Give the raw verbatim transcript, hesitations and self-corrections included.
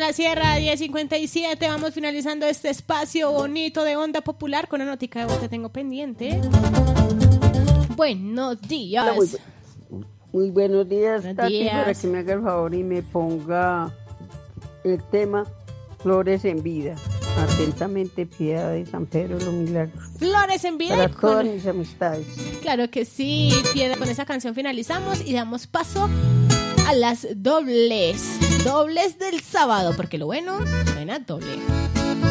la Sierra, diez cincuenta y siete. Vamos finalizando este espacio bonito de Onda Popular con una notica de voz que tengo pendiente. Buenos días. Hola, muy, bu- muy buenos días, Buenos Tati, días. para que me haga el favor y me ponga el tema Flores en Vida. Atentamente, Piedad de San Pedro de los Milagros. Flores en vida. Para y con- todas mis amistades. Claro que sí, Piedra. Con esa canción finalizamos y damos paso a las dobles. Dobles del sábado, porque lo bueno suena doble.